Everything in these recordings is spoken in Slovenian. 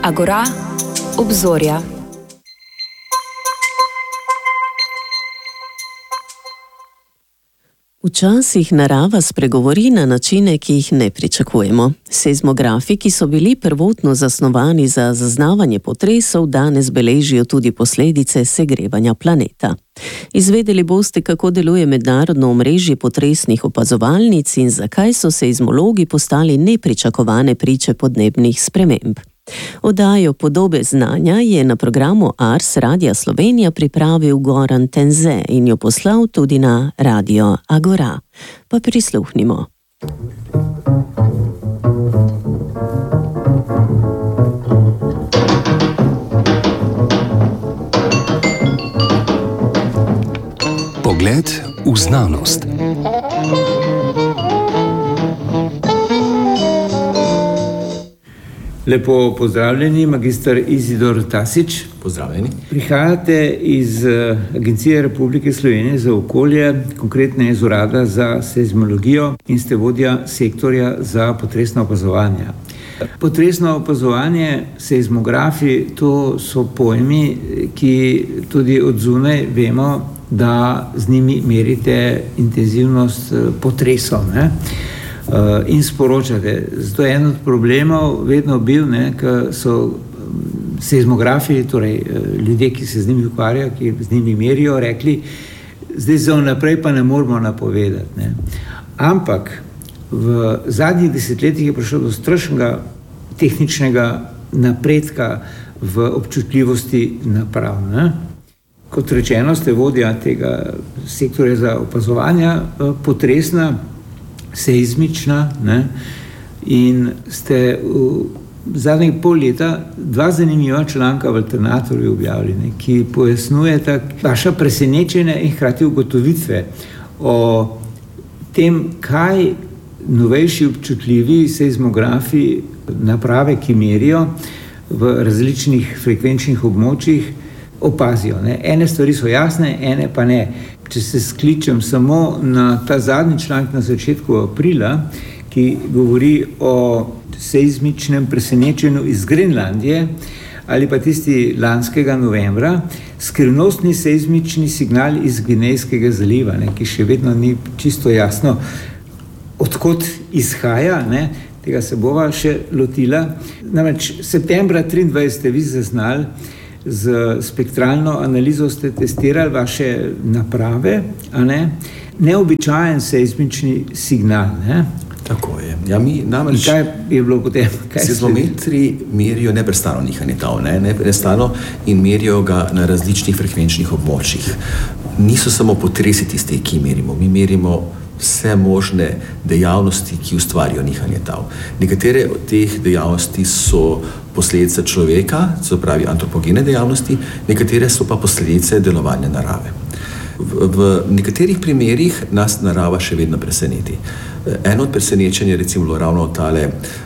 Agora, obzorja. Včasih narava spregovori na načine, ki jih ne pričakujemo. Seizmografi, ki so bili prvotno zasnovani za zaznavanje potresov, danes beležijo tudi posledice segrevanja planeta. Izvedeli boste, kako deluje mednarodno omrežje potresnih opazovalnic in zakaj so seizmologi postali nepričakovane priče podnebnih sprememb. Oddajo Podobe znanja je na programu Ars Radia Slovenija pripravil Goran Tenze in jo poslal tudi na Radio Agora. Pa prisluhnimo. Pogled v znanost. Lepo pozdravljeni, magister Izidor Tasić. Pozdravljeni. Prihajate iz Agencije Republike Slovenije za okolje, konkretno iz Urada za seizmologijo in ste vodja sektorja za potresna opazovanja. Potresno opazovanje, seizmografi, to so pojmi, ki tudi od zunaj vemo, da z njimi merite intenzivnost potresov, ne? In sporočate. Zato je en od problemov vedno bil, ker so seizmografi, torej ljudje, ki se z njimi ukvarjajo, ki z njimi merijo, rekli, zdaj za vnaprej pa ne moramo napovedati. Ne. Ampak v zadnjih desetletjih je prišlo do strašnega tehničnega napredka v občutljivosti naprav. Ne. Kot rečeno, ste vodja tega sektorja za opazovanja potresna, seizmična, ne? In ste v zadnjih pol leta dva zanimiva članka v Alternatorju objavljeni, ki pojasnjujeta vaša presenečenja in hkrati ugotovitve o tem, kaj novejši občutljivi seizmografi, naprave, ki merijo v različnih frekvenčnih območjih, opazijo. Ne? Ene stvari so jasne, ene pa ne. Če se skličem samo na ta zadnji članek na začetku aprila, ki govori o seizmičnem presenečenju iz Grenlandije, ali pa tisti lanskega novembra, skrivnostni seizmični signal iz Gvinejskega zaliva, ne, ki še vedno ni čisto jasno, odkot izhaja, ne, tega se bova še lotila. Namreč septembra 23 ste vi zaznali, z spektralno analizo ste testirali vaše naprave, a ne? Neobičajen seizmični signal, ne? Tako je. Ja, mi namreč... Kaj je bilo potem? Seizmometri merijo neprestano nihanje tal, neprestano in merijo ga na različnih frekvenčnih območjih. Niso samo potresi tisti, ki merimo. Mi merimo vse možne dejavnosti, ki ustvarijo nihanje tal. Nekatere od teh dejavnosti so posledice človeka, se pravi antropogene dejavnosti, nekatere so pa posledice delovanja narave. V nekaterih primerih nas narava še vedno preseneti. Eno od presenečenj je recimo ravno tale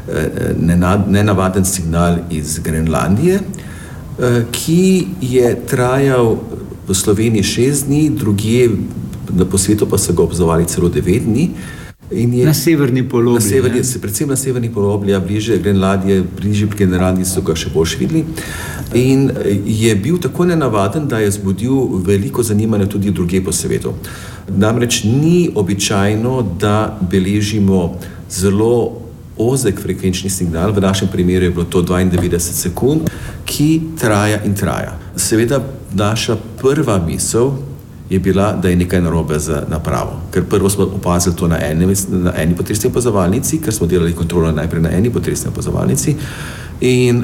nenavaden signal iz Grenlandije, ki je trajal v Sloveniji 6 dni, drugje po svetu pa so ga opazovali celo 9 dni. Na severni polobli. Predvsem na severni polobli, bliže Grenlandije, bliže Grenlandiji so ga še boljš videli. In je bil tako nenavaden, da je zbudil veliko zanimanja tudi drugje po svetu. Namreč ni običajno, da beležimo zelo ozek frekvenčni signal, v našem primeru je bilo to 92 sekund, ki traja in traja. Seveda naša prva misel je bila, da je nekaj narobe z napravo. Ker prvo smo opazili to na eni potresni opazovalnici, ker smo delali kontrolo najprej na eni potresni opazovalnici. In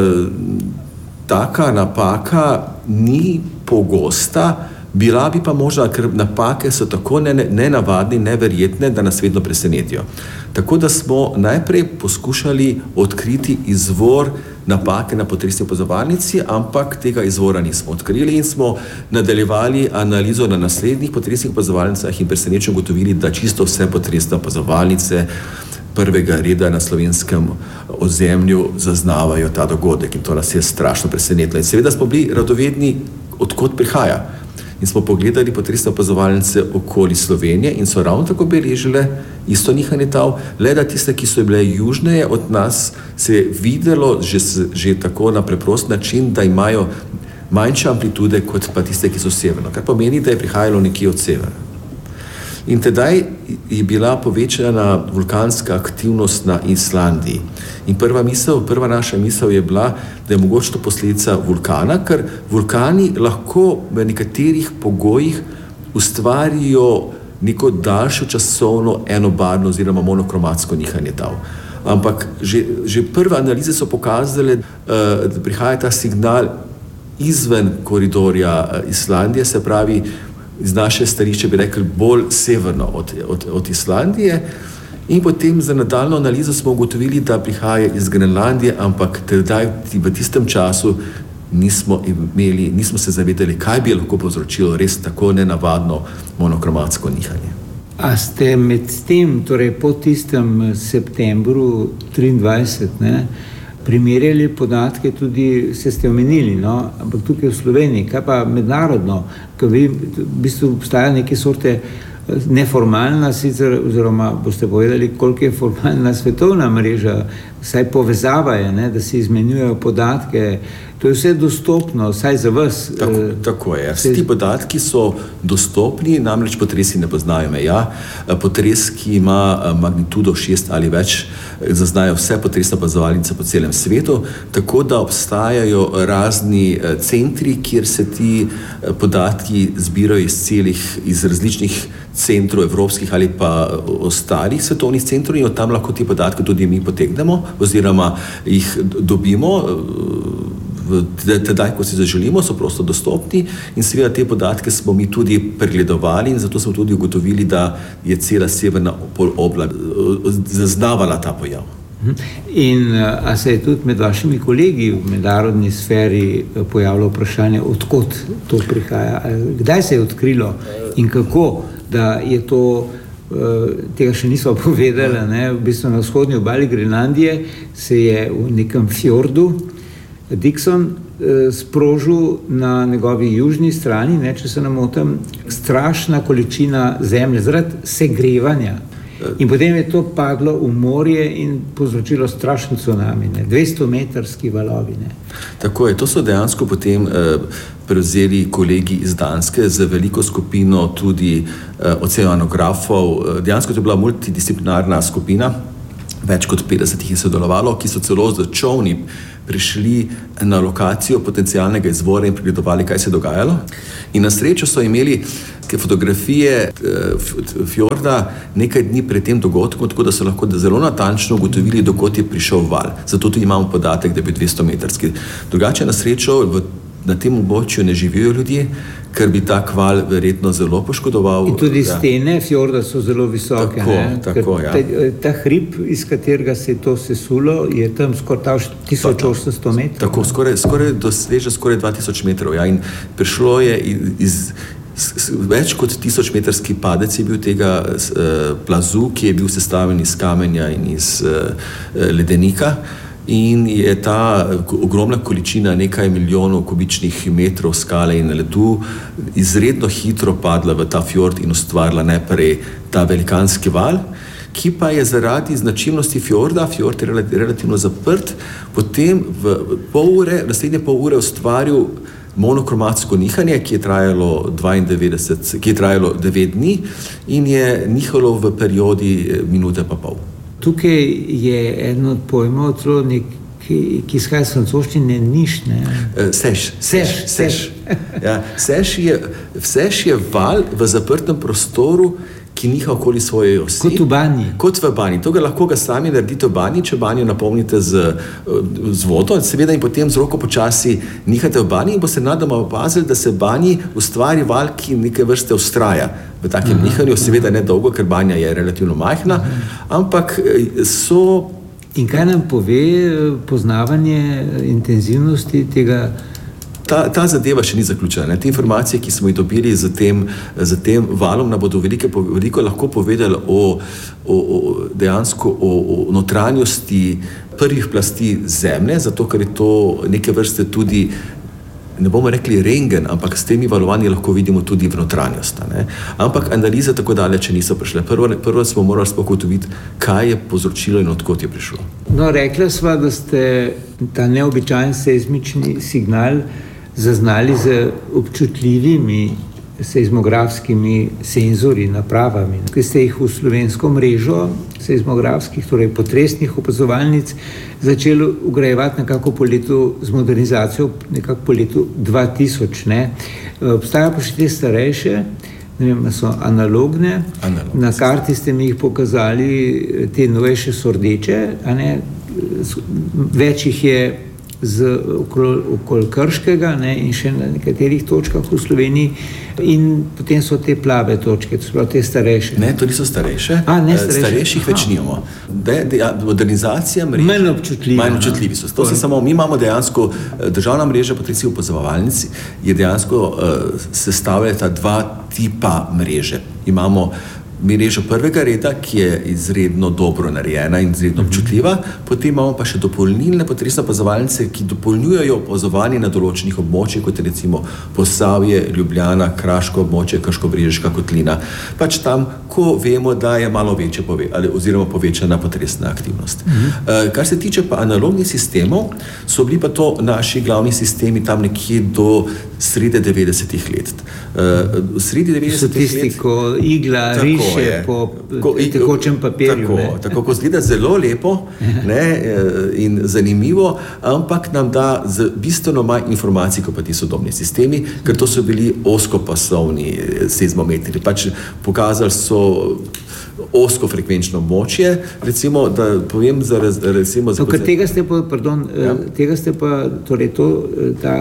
taka napaka ni pogosta, bila bi pa možda, ker napake so tako nenavadne, neverjetne, da nas vedno presenetijo. Tako da smo najprej poskušali odkriti izvor napake na potresni opazovalnici, ampak tega izvora nismo odkrili in smo nadaljevali analizo na naslednjih potresnih opazovalnicah in presenečeno ugotovili, da čisto vse potresne opazovalnice prvega reda na slovenskem ozemlju zaznavajo ta dogodek in to nas je strašno presenetilo. In seveda smo bili radovedni, odkot prihaja. in smo pogledali potresne opazovalnice okoli Slovenije in so ravno tako beležile isto nihanje tal, le da tiste, ki so bile južneje od nas, se je videlo že tako na preprost način, da imajo manjše amplitude kot pa tiste, ki so severno, kar pomeni, da je prihajalo nekje od severa. In tedaj je bila povečana vulkanska aktivnost na Islandiji. In prva naša misel je bila, da je mogoče to posledica vulkana, ker vulkani lahko v nekaterih pogojih ustvarijo neko daljšo časovno enobarvno oziroma monokromatsko nihanje tal. Ampak že prve analize so pokazale, da prihaja ta signal izven koridorja Islandije, se pravi, iz naše stališče bi rekli bolj severno od Islandije, in potem za nadaljno analizo smo ugotovili, da prihaja iz Grenlandije, ampak tedaj v tistem času nismo se zavedali, kaj bi lahko povzročilo res tako nenavadno monokromatsko nihanje. A ste med tem, torej po tistem septembru 23, primerjali podatke tudi, ste omenili, ampak tukaj v Sloveniji, kaj pa mednarodno, ker v bistvu obstaja neke sorte neformalna sicer, oziroma boste povedali, koliko je formalna svetovna mreža, saj povezava je, da se izmenjujejo podatke, to je vse dostopno, saj za vas. Tako je. Ti podatki so dostopni, namreč potresi ne poznajo meja. Potres, ki ima magnitudo 6 ali več, zaznajo vse potresne opazovalnice po celem svetu, tako da obstajajo razni centri, kjer se ti podatki zbirajo iz različnih centrov, evropskih ali pa ostalih svetovnih centrov, in od tam lahko ti podatke tudi mi potegnemo oziroma jih dobimo. Tedaj, ko si zaželimo, so prosto dostopni, in seveda te podatke smo mi tudi pregledovali, in zato smo tudi ugotovili, da je cela severna polobla zaznavala ta pojav. In a se je tudi med vašimi kolegi v mednarodni sferi pojavilo vprašanje, odkot to prihaja? Kdaj se je odkrilo in kako, da je to, tega še nismo povedali, v bistvu na vzhodni obali Grenlandije se je v nekem fjordu Dixon sprožil na njegovi južni strani, če se ne motim, strašna količina zemlje zaradi segrevanja. In potem je to padlo v morje in povzročilo strašen cunami, 200-metrski valovi. Tako je, to so dejansko potem prevzeli kolegi iz Danske z veliko skupino tudi oceanografov. Dejansko to je bila multidisciplinarna skupina, več kot 50 jih je sodelovalo, ki so celo z čolni prišli na lokacijo potencialnega izvora in pregledovali, kaj se je dogajalo. In na srečo so imeli fotografije fjorda nekaj dni pred tem dogodkom, tako da so lahko zelo natančno ugotovili, dokot je prišel val. Zato tudi imamo podatek, da je bil 200-metrski. Drugače na srečo na tem območju ne živijo ljudje, ker bi tak val verjetno zelo poškodoval. In tudi stene fjorda so zelo visoke. Tako, ja. Ta hrib, iz katerega se je to sesulo, je tam skoraj 1800 metrov. Tako, doseže skoraj 2000 metrov. Ja, in prišlo je več kot 1000-metrski padec je bil tega plazu, ki je bil sestavljen iz kamenja in iz ledenika. In je ta ogromna količina nekaj milijonov kubičnih metrov skale in ledu izredno hitro padla v ta fjord in ustvarila najprej ta velikanski val, ki pa je zaradi značilnosti fjorda, fjord je relativno zaprt, potem v naslednje pol ure ustvaril monokromatsko nihanje, ki je trajalo 9 dni in je nihalo v periodi minute pa pol. Tukaj je eden od pojmov, ki izhaja iz francoščine, niš, Seš. Ja, seš je val v zaprtem prostoru, ki niha okoli svoje osi. Kot v banji. Kot v banji. To lahko ga sami naredite v banji, če banjo napolnite z vodo, seveda, in potem z roko počasi nihate v banji in boste nadoma opazili, da se v banji ustvari val, ki neke vrste vztraja v takem nihanju, seveda ne dolgo, ker banja je relativno majhna, ampak so... In kaj nam pove poznavanje intenzivnosti tega? Ta zadeva še ni zaključena. Te informacije, ki smo jih dobili z tem valom, nam bodo veliko lahko povedali dejansko o notranjosti prvih plasti zemlje, zato ker je to neke vrste tudi ne bomo rekli rentgen, ampak s temi valovanji lahko vidimo tudi v notranjost. Ampak analize tako daleč niso prišle. Prvo smo morali ugotoviti, kaj je povzročilo in odkot je prišlo. No, rekla sva, da ste ta neobičajen seizmični signal zaznali z občutljivimi seizmografskimi senzorji, napravami, ki ste jih v slovensko mrežo seizmografskih, torej potresnih opazovalnic, začeli vgrajevati nekako po letu, z modernizacijo nekako po letu 2000. Obstajajo pa še te starejše, ne vem, so analogne. Na karti ste mi jih pokazali, te novejše so rdeče, več jih je okoli Krškega, in še na nekaterih točkah v Sloveniji, in potem so te plave točke, to so prav te starejše. Ne, to niso starejše. Starejših več nimamo. Modernizacija mreže. Manj občutljivi so. To se samo, mi imamo dejansko, državna mreža potresnih opazovalnic je dejansko sestavljata dva tipa mreže. Imamo mrežo prvega reda, ki je izredno dobro narejena in izredno občutljiva, potem imamo pa še dopolnilne potresne opazovalnice, ki dopolnjujejo opazovanje na določenih območjih, kot je recimo Posavje, Ljubljana, Kraško območje, Krško-Brežiška kotlina. Pač tam, ko vemo, da je malo večje oziroma povečana potresna aktivnost. Kar se tiče pa analognih sistemov, so bili pa to naši glavni sistemi tam nekje do srede 90-ih let. Sredi 90-ih let... Tisti, ko igla riše po tekočem papirju. Tako, ko zgleda zelo lepo in zanimivo, ampak nam da bistveno manj informacij, kot pa ti sodobni sistemi, ker to so bili ozkopasovni seizmometri. Pač pokazali so ozkofrekvenčno območje, recimo, da povem tega ste pa, torej ta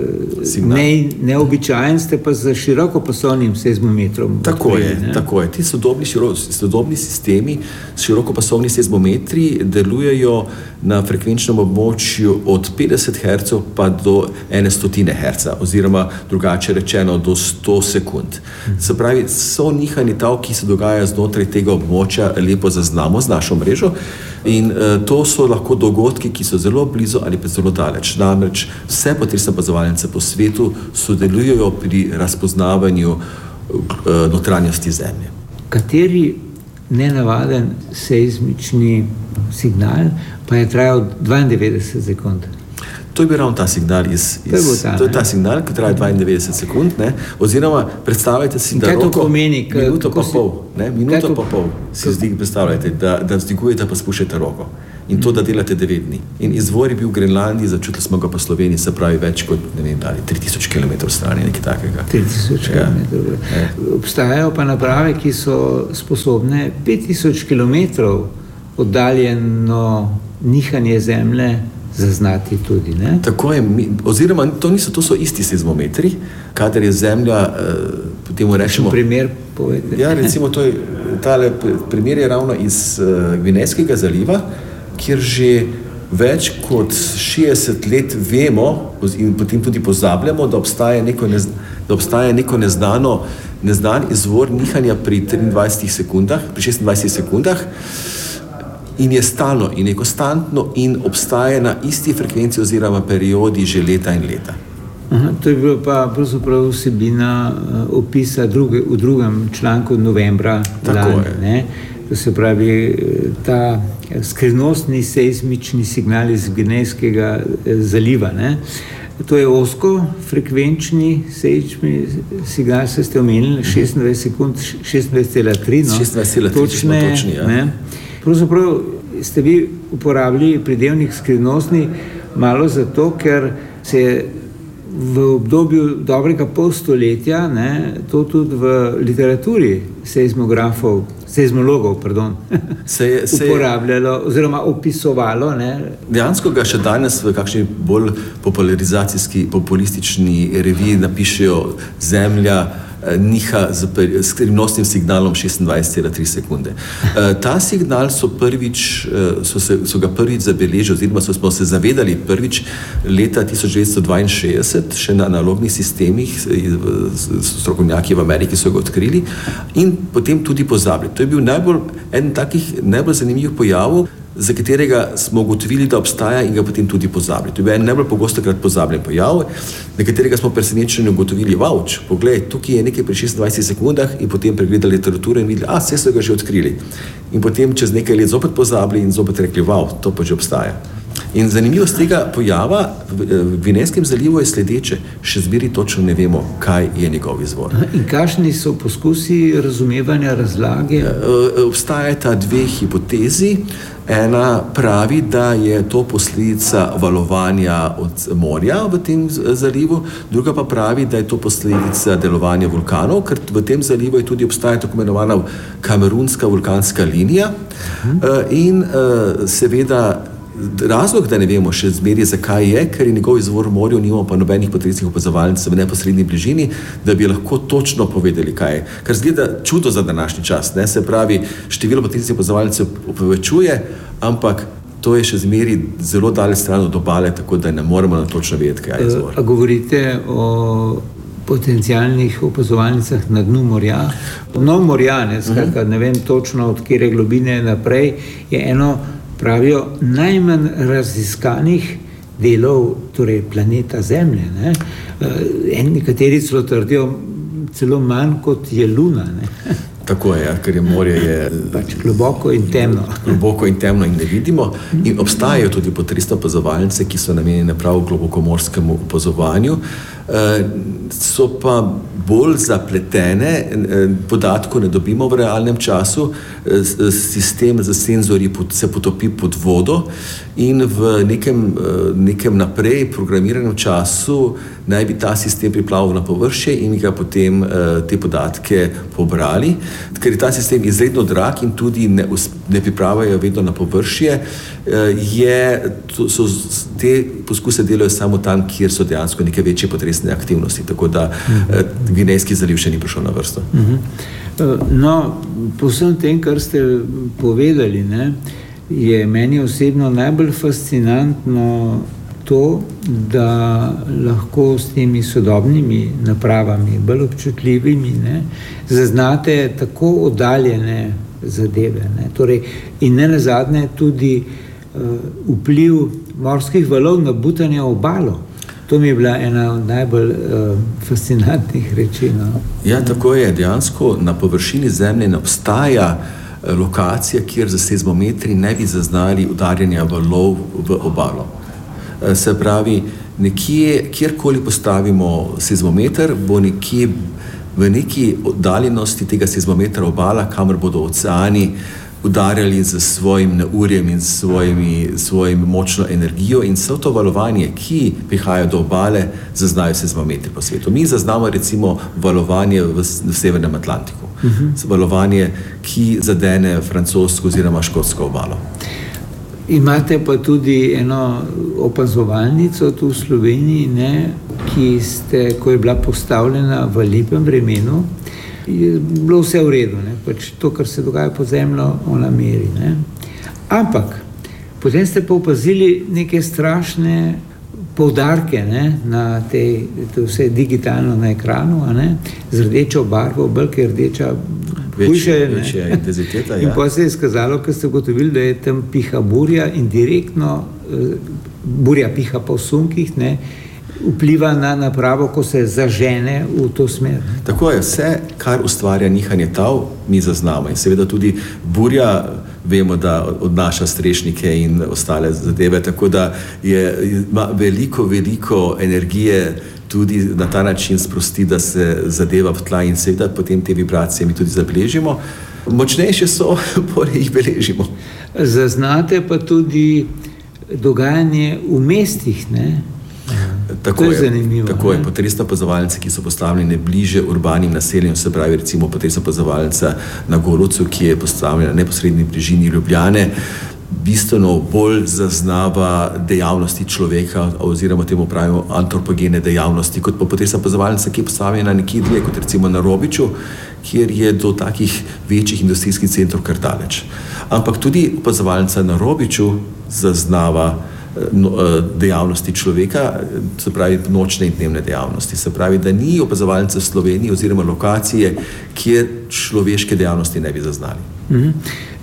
neobičajen ste pa z širokopasovnim seizmometrom. Tako je. Ti sodobni sistemi, širokopasovni seizmometri delujejo na frekvenčnem območju od 50 Hz pa do 1/100 Hz, oziroma drugače rečeno do 100 sekund. Se pravi, so nihanje tav, ki se dogajajo znotraj tega območja, lepo zaznamo z našo mrežo, in to so lahko dogodki, ki so zelo blizu ali pa zelo daleč. Namreč vse potresne opazovalnice po svetu sodelujejo pri razpoznavanju notranjosti Zemlje. Kateri nenavaden seizmični signal pa je trajal 92 sekund? To je bil ravno ta signal to je ta signal, ki traja 92 sekund, oziroma predstavljajte si, da minuto pa pol si predstavljajte, da vzdigujete pa spuščate roko. In to, da delate 9 dni. In izvor je bil v Grenlandiji, začutili smo ga pa Sloveniji, se pravi več kot, 3000 km stran, nekaj takega. 3000 km. Obstajajo pa naprave, ki so sposobne 5000 km oddaljeno nihanje Zemlje zaznati tudi, ne? Tako je, oziroma to so isti seizmometri, kadar je Zemlja, potem rečemo... Primer povedete. Ja, recimo, tale primer je ravno iz Gvinejskega zaliva, kjer že več kot 60 let vemo in potem tudi pozabljamo, da obstaja neko neznan izvor nihanja pri 23 sekundah, pri 26 sekundah, in je stalno in je konstantno in obstaja na isti frekvenci oziroma periodi že leta in leta. To je bilo pa pravzaprav vsebina opisa v drugem članku novembra lani. To se pravi, ta skrivnostni seizmični signal iz Gvinejskega zaliva. To je ozkofrekvenčni seizmični signal, se ste omenili, 26 sekund, 26,3. 26,3, točni, ja. Pravzaprav ste vi uporabili pridevnik skrivnostni malo zato, ker se je v obdobju dobrega pol stoletja, to tudi v literaturi seizmologov, uporabljalo oziroma opisovalo. Dejansko ga še danes v kakšni bolj populistični reviji napišejo Zemlja niha s skrivnostnim signalom 26,3 sekunde. Ta signal so ga prvič zabeležili, oziroma smo se zavedali prvič leta 1962, še na analognih sistemih, strokovnjaki v Ameriki so ga odkrili in potem tudi pozabili. To je bil eden takih najbolj zanimivih pojavov. za katerega smo ugotovili, da obstaja in ga potem tudi pozabili. To je en najbolj pogostokrat pozabljen pojav, na katerega smo presenečeni ugotovili, poglej, tukaj je nekaj pri 26 sekundah in potem pregledali literaturo in videli, vse so ga že odkrili. In potem čez nekaj let zopet pozabili in zopet rekli, to pa že obstaja. In zanimivost tega pojava v Gvinejskem zalivu je sledeče, še zmeraj točno ne vemo, kaj je njegov izvor. In kakšni so poskusi razumevanja, razlage? Obstajata dve hipotezi. Ena pravi, da je to posledica valovanja od morja v tem zalivu, druga pa pravi, da je to posledica delovanja vulkanov, ker v tem zalivu je tudi obstaja tako imenovana kamerunska vulkanska linija in seveda razlog, da ne vemo še zmeraj, zakaj je, ker je njegov izvor v morju, nimamo pa nobenih potresnih opazovalnic v neposredni bližini, da bi lahko točno povedali, kaj je. Kar zgleda čudo za današnji čas, ne? Se pravi, število potresnih opazovalnic se povečuje, ampak to je še zmeraj zelo daleč stran od obale, tako da ne moremo točno vedeti, kaj je izvor. A govorite o potencialnih opazovalnicah na dnu morja? Morja, skratka, ne vem točno od kere globine naprej, je eno pravijo najmanj raziskanih delov, torej planeta Zemlje. Nekateri celo trdijo celo manj kot je Luna. Tako je, ker je morje pač globoko in temno. Globoko in temno in ne vidimo. In obstajajo tudi potresne opazovalnice, ki so namenjene prav globokomorskemu opazovanju. So pa bolj zapletene, podatkov ne dobimo v realnem času, sistem za senzorji se potopi pod vodo in v nekem naprej programiranem času naj bi ta sistem priplaval na površje in ga potem te podatke pobrali. Ker je ta sistem izredno drag in tudi ne pripravajo vedno na površje, te poskuse delajo samo tam, kjer so dejansko neke večje potresne aktivnosti, tako da Gvinejski zaliv še ni prišel na vrsto. No, po vsem tem, kar ste povedali, je meni osebno najbolj fascinantno to, da lahko s temi sodobnimi napravami, bolj občutljivimi, zaznate tako oddaljene zadeve. Torej, in ne nazadnje tudi vpliv morskih valov na butanje obalo. To mi je bila ena od najbolj fascinantnih reči. Ja, tako je. Dejansko na površini Zemlje ne obstaja lokacija, kjer za seizmometri ne bi zaznali udarjanja valov v obalo. Se pravi, nekje, kjerkoli postavimo seizmometer, bo nekje v neki oddaljenosti tega seizmometra obala, kamor bodo oceani udarjali z svojim neurjem in svojim močno energijo in vse to valovanje, ki prihaja do obale, zaznajo seizmometri po svetu. Mi zaznamo recimo valovanje v Severnem Atlantiku. Valovanje, ki zadene francosko oziroma škotsko obalo. Imate pa tudi eno opazovalnico tu v Sloveniji, ko je bila postavljena v lepem vremenu, je bilo vse v redu, pač to, kar se dogaja pod zemljo, ona meri. Ampak potem ste pa opazili neke strašne poudarke na to vse digitalno na ekranu, z rdečo barvo, bolj je rdeča večja intenziteta. In pa se je izkazalo, ker ste ugotovili, da je tam piha burja in direktno burja piha po sunkih, vpliva na napravo, ko se zažene v to smer. Tako je, vse, kar ustvarja nihanje tal, mi zaznamo. In seveda tudi burja, vemo, da odnaša strešnike in ostale zadeve, tako da ima veliko energije tudi na ta način sprosti, da se zadeva v tla in seveda potem te vibracije mi tudi zabeležimo. Močnejše so, bolje jih beležimo. Zaznate pa tudi dogajanje v mestih, Tako je zanimivo. Tako je. Potresne opazovalnice, ki so postavljene bliže urbanim naseljem, se pravi recimo potresna opazovalnica na Golocu, ki je postavljena na neposredni bližini Ljubljane, bistveno bolj zaznava dejavnosti človeka oziroma temu pravimo antropogene dejavnosti, kot pa potresna opazovalnica, ki je postavljena nekje dlje, kot recimo na Robiču, kjer je do takih večjih industrijskih centrov kar daleč. Ampak tudi opazovalnica na Robiču zaznava dejavnosti človeka, se pravi nočne in dnevne dejavnosti. Se pravi, da ni opazovalnice v Sloveniji oziroma lokacije, kjer človeške dejavnosti ne bi zaznali.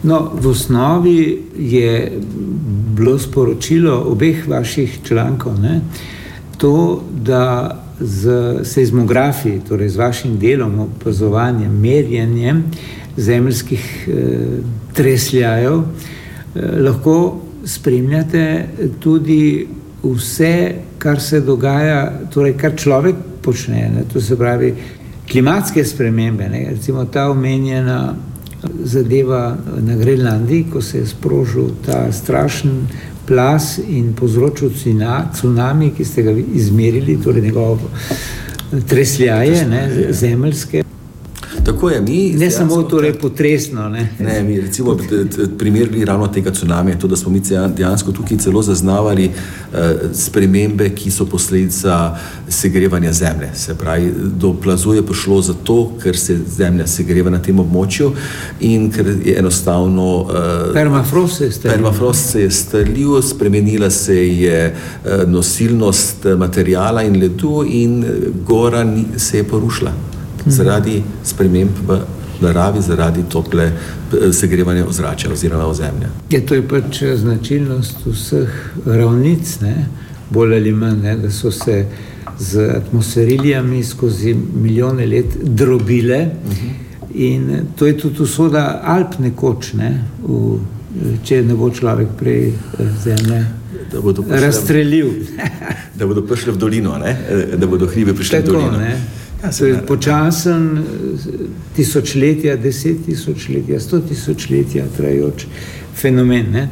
No, v osnovi je bilo sporočilo obeh vaših člankov, ne, to, da z seizmografi, torej z vašim delom, opazovanjem, merjenjem zemeljskih tresljajev, lahko spremljate tudi vse, kar se dogaja, torej kar človek počne, ne, to se pravi klimatske spremembe, ne, recimo ta omenjena zadeva na Grenlandiji, ko se je sprožil ta strašen plaz in povzročil cunami, ki ste ga izmerili, torej njegovo tresljaje, ne, zemeljske. Tako je, ne samo torej potresno. Ne, mi recimo primer bili ravno tega cunamija, to, da smo mi dejansko tukaj celo zaznavali spremembe, ki so posledica segrevanja zemlje. Se pravi, do plazu je prišlo zato, ker se zemlja segreva na tem območju in ker je enostavno permafrost se je stalil, spremenila se je nosilnost materijala in ledu in gora se je porušila. Zaradi sprememb v naravi, zaradi tople segrevanja ozračja oziroma ozemlja. To je pač značilnost vseh ravnic, ne, bolj ali manj, ne, da so se z atmosferilijami skozi milijone let drobile in to je tudi usoda Alp nekoč, ne, če ne bo človek prej zemlje razstrelil. Da bodo prišli v dolino, ne? Da bodo hribe prišli v dolino. Ne? To je počasen tisočletja, 10 tisočletja, 100 tisočletja trajajoč fenomen. Ne?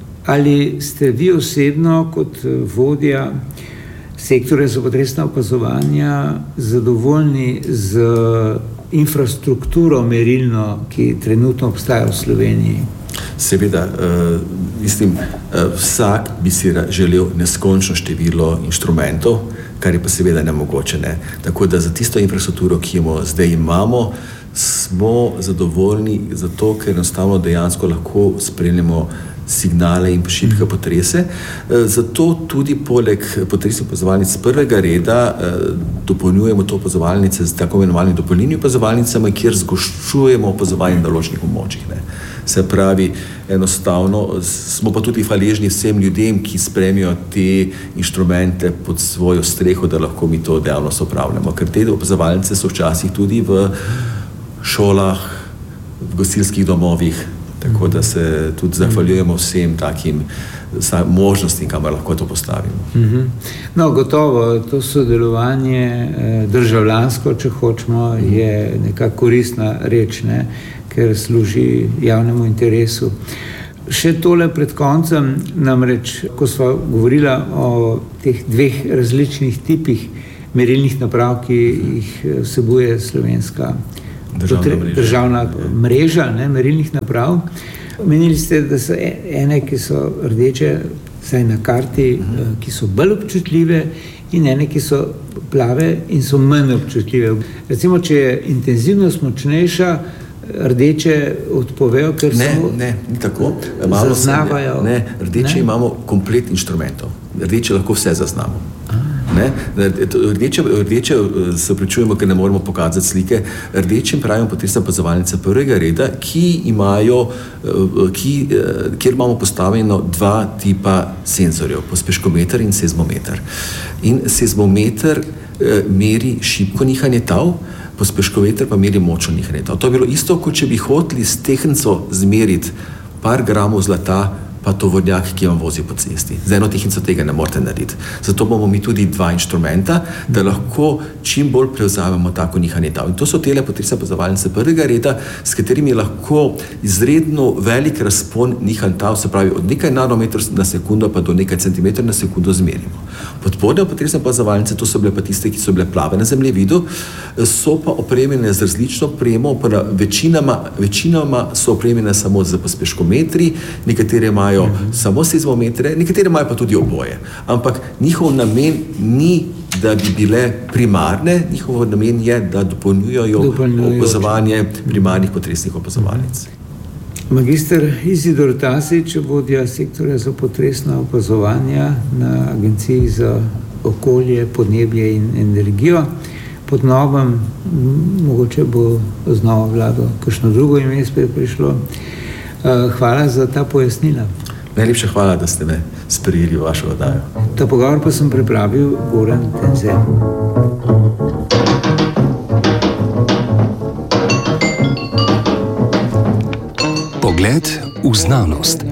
Ali ste vi osebno kot vodja sektorja za potresna opazovanja zadovoljni z infrastrukturo merilno, ki trenutno obstaja v Sloveniji? Seveda, mislim, vsak bi si želel neskončno število inštrumentov, kar je pa seveda nemogoče. Ne? Tako da za tisto infrastrukturo, ki jo zdaj imamo, smo zadovoljni zato, ker enostavno dejansko lahko spremljamo signale in šibke potrese. Zato tudi poleg potresnih opazovalnic prvega reda dopolnjujemo to opazovalnice z tako imenovanimi dopolnilnimi opazovalnicami, kjer zgoščujemo opazovanje na določenih območjih. Se pravi, enostavno smo pa tudi hvaležni vsem ljudem, ki spremijo te inštrumente pod svojo streho, da lahko mi to dejavnost opravljamo. Ker te opazovalnice so včasih tudi v šolah, v gasilskih domovih, tako da se tudi zahvaljujemo vsem takim možnostim, kamor lahko to postavimo. No, gotovo, to sodelovanje državljansko, če hočemo, je nekako koristna reč, ne? Ker služi javnemu interesu. Še tole pred koncem, namreč, ko sva govorila o teh dveh različnih tipih merilnih naprav, ki jih vsebuje slovenska državna mreža, ne, merilnih naprav. Menili ste, da so ene, ki so rdeče, saj na karti, ki so bolj občutljive, in ene, ki so plave in so manj občutljive. Recimo, če je intenzivnost močnejša, rdeče odpovejo, ker ni tako. Zaznavajo. Rdeče imamo komplet inštrumentov. Rdeče lahko vse zaznamo. Rdeče se pričujemo, ker ne moremo pokazati slike. Rdečim pravimo potresne opazovalnice prvega reda, kjer imamo postavljeno dva tipa senzorjev, pospeškometer in seizmometer. In seizmometer meri šibko nihanje tal, pospeškometer pa meri močno nihanje tal. To je bilo isto, kot če bi hoteli s tehtnico zmeriti par gramov zlata, pa tovornjak, ki vam vozi po cesti. Z eno tehtnico tega ne morete narediti. Zato bomo mi tudi dva inštrumenta, da lahko čim bolj prevzamemo tako nihanje tal. In to so tele potresne opazovalnice prvega reda, s katerimi lahko izredno velik razpon nihanj tal, se pravi od nekaj nanometrov na sekundo pa do nekaj centimetrov na sekundo zmerimo. Podporne potresne opazovalnice, to so bile pa tiste, ki so bile plave na zemljevidu, so pa opremljene z različno opremo, večinoma so opremljene samo z pospeškometri, nekatere imajo samo seizmometre, nekatere imajo pa tudi oboje. Ampak njihov namen ni, da bi bile primarne, njihov namen je, da dopolnjujejo opazovanje primarnih potresnih opazovalnic. Magister Izidor Tasić, vodja sektorja za potresna opazovanja na Agenciji za okolje, podnebje in energijo. Pod novim, mogoče bo znova vlado kakšno drugo ime spet prišlo. Hvala za ta pojasnila. Najlepša hvala, da ste me sprejeli v vašo oddajo. Ta pogovor pa sem pripravil Goran Tenzel. Pogled v znanost.